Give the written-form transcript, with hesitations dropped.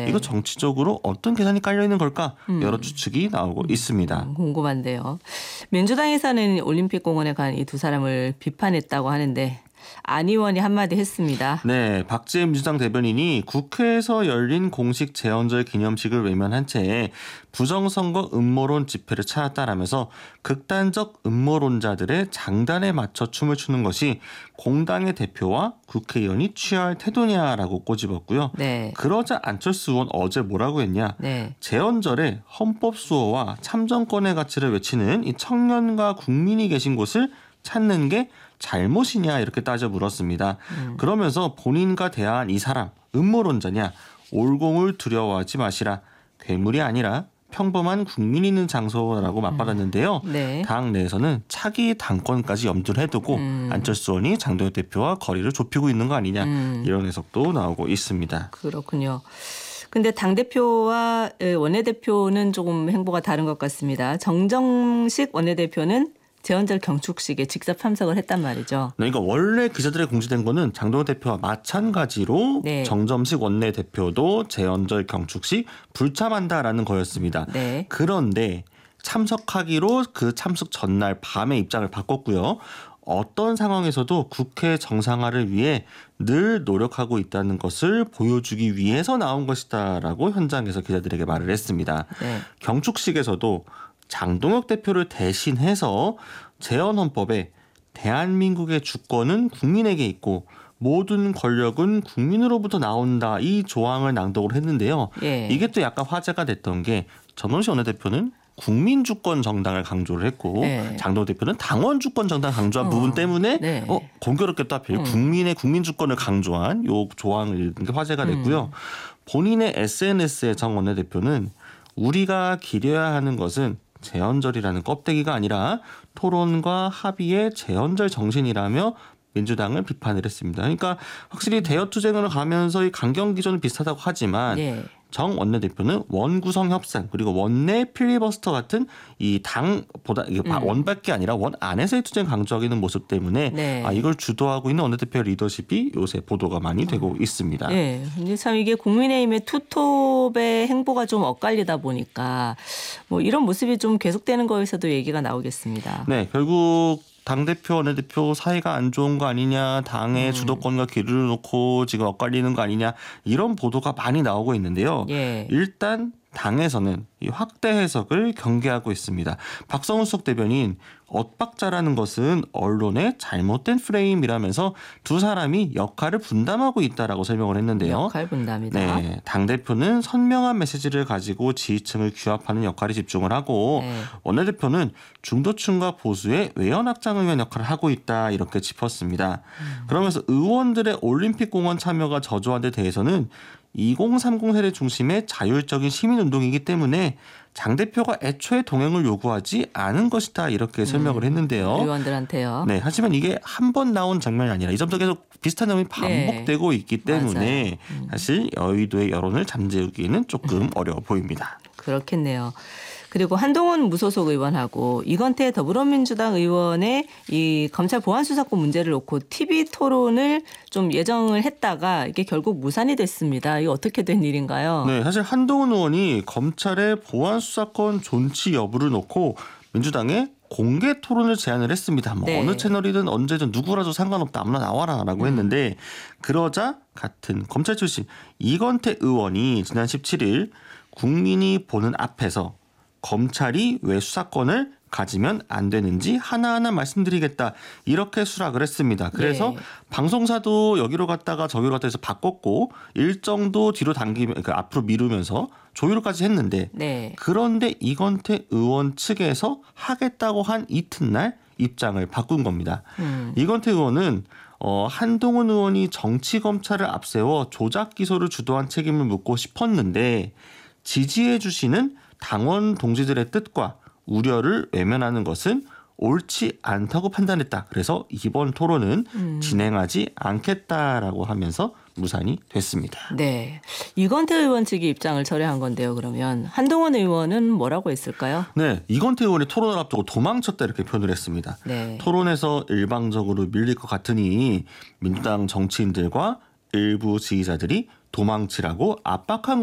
네. 이거 정치적으로 어떤 계산이 깔려 있는 걸까? 여러 추측이 나오고 있습니다. 궁금한데요. 민주당에서는 올림픽공원에 간 이 두 사람을 비판했다고 하는데 안 의원이 한마디 했습니다. 네, 박지혜 민주당 대변인이 국회에서 열린 공식 재헌절 기념식을 외면한 채 부정선거 음모론 집회를 찾았다라면서 극단적 음모론자들의 장단에 맞춰 춤을 추는 것이 공당의 대표와 국회의원이 취해야 할 태도냐라고 꼬집었고요. 네. 그러자 안철수 의원 어제 뭐라고 했냐. 네. 재헌절에 헌법 수호와 참정권의 가치를 외치는 이 청년과 국민이 계신 곳을 찾는 게 잘못이냐 이렇게 따져 물었습니다. 그러면서 본인과 대화한 이 사람 음모론자냐, 올공을 두려워하지 마시라, 괴물이 아니라 평범한 국민이 있는 장소라고 맞받았는데요. 네. 당 내에서는 차기 당권까지 염두를 해두고 안철수 의원이 장동혁 대표와 거리를 좁히고 있는 거 아니냐 이런 해석도 나오고 있습니다. 그렇군요. 근데 당대표와 원내대표는 조금 행보가 다른 것 같습니다. 정정식 원내대표는 재헌절 경축식에 직접 참석을 했단 말이죠. 네, 그러니까 원래 기자들에 공지된 거는 장동혁 대표와 마찬가지로 네. 정점식 원내대표도 재헌절 경축식 불참한다라는 거였습니다. 네. 그런데 참석하기로 그 참석 전날 밤에 입장을 바꿨고요. 어떤 상황에서도 국회 정상화를 위해 늘 노력하고 있다는 것을 보여주기 위해서 나온 것이다라고 현장에서 기자들에게 말을 했습니다. 네. 경축식에서도 장동혁 대표를 대신해서 재헌헌법에 대한민국의 주권은 국민에게 있고 모든 권력은 국민으로부터 나온다, 이 조항을 낭독을 했는데요. 예. 이게 또 약간 화제가 됐던 게 전원식 원내대표는 국민주권 정당을 강조를 했고 네. 장동혁 대표는 당원 주권 정당 강조한 부분 때문에 네. 공교롭게 또 하필 국민의 국민주권을 강조한 요 조항을 읽은 게 화제가 됐고요. 본인의 SNS에 정 원내대표는 우리가 기려야 하는 것은 재헌절이라는 껍데기가 아니라 토론과 합의의 재헌절 정신이라며 민주당을 비판을 했습니다. 그러니까 확실히 대여투쟁을 가면서 이 강경 기조는 비슷하다고 하지만 네. 정 원내대표는 원구성 협상 그리고 원내 필리버스터 같은 이 당보다 이게 원밖에 아니라 원 안에서의 투쟁 강조하기는 모습 때문에 네. 이걸 주도하고 있는 원내대표 리더십이 요새 보도가 많이 되고 있습니다. 네. 근데 참 이게 국민의힘의 투톱의 행보가 좀 엇갈리다 보니까 뭐 이런 모습이 좀 계속되는 거에서도 얘기가 나오겠습니다. 네, 결국 당대표, 원내대표 사이가 안 좋은 거 아니냐, 당의 주도권과 기류를 놓고 지금 엇갈리는 거 아니냐, 이런 보도가 많이 나오고 있는데요. 예. 일단 당에서는 이 확대 해석을 경계하고 있습니다. 박성훈 수석 대변인, 엇박자라는 것은 언론의 잘못된 프레임이라면서 두 사람이 역할을 분담하고 있다라고 설명을 했는데요. 역할 분담이다. 네, 당대표는 선명한 메시지를 가지고 지지층을 규합하는 역할에 집중을 하고 네. 원내대표는 중도층과 보수의 외연 확장을 위한 역할을 하고 있다 이렇게 짚었습니다. 그러면서 의원들의 올림픽공원 참여가 저조한 데 대해서는 2030 세대 중심의 자율적인 시민운동이기 때문에 장 대표가 애초에 동행을 요구하지 않은 것이다 이렇게 설명을 했는데요. 의원들한테요. 네, 하지만 이게 한 번 나온 장면이 아니라 이 점도 계속 비슷한 점이 반복되고 있기 때문에 사실 여의도의 여론을 잠재우기에는 조금 어려워 보입니다. 그렇겠네요. 그리고 한동훈 무소속 의원하고 이건태 더불어민주당 의원의 이 검찰 보안 수사권 문제를 놓고 TV 토론을 좀 예정을 했다가 이게 결국 무산이 됐습니다. 이거 어떻게 된 일인가요? 네, 사실 한동훈 의원이 검찰의 보안 수사권 존치 여부를 놓고 민주당에 공개 토론을 제안을 했습니다. 뭐 네. 어느 채널이든 언제든 누구라도 상관없다, 아무나 나와라라고 했는데 그러자 같은 검찰 출신 이건태 의원이 지난 17일 국민이 보는 앞에서 검찰이 왜 수사권을 가지면 안 되는지 하나하나 말씀드리겠다 이렇게 수락을 했습니다. 그래서 네. 방송사도 여기로 갔다가 저기로 갔다 해서 바꿨고 일정도 뒤로 당기면 그러니까 앞으로 미루면서 조율까지 했는데 네. 그런데 이건태 의원 측에서 하겠다고 한 이튿날 입장을 바꾼 겁니다. 이건태 의원은 한동훈 의원이 정치 검찰을 앞세워 조작 기소를 주도한 책임을 묻고 싶었는데 지지해 주시는 당원 동지들의 뜻과 우려를 외면하는 것은 옳지 않다고 판단했다. 그래서 이번 토론은 진행하지 않겠다라고 하면서 무산이 됐습니다. 네, 이건태 의원 측이 입장을 철회한 건데요. 그러면 한동훈 의원은 뭐라고 했을까요? 네, 이건태 의원이 토론을 앞두고 도망쳤다 이렇게 표현을 했습니다. 네. 토론에서 일방적으로 밀릴 것 같으니 민주당 정치인들과 일부 지지자들이 도망치라고 압박한